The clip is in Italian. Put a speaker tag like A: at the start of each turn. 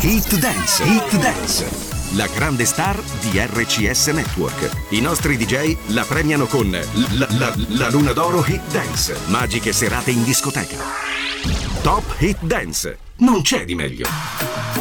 A: Hit Dance, Hit Dance, la grande star di RCS Network. I nostri DJ la premiano con la Luna d'Oro Hit Dance. Magiche serate in discoteca. Top Hit Dance, non c'è di meglio.